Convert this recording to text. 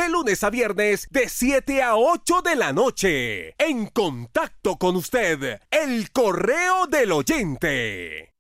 de lunes a viernes de 7 a 8 de la noche. En contacto con usted, el correo del oyente.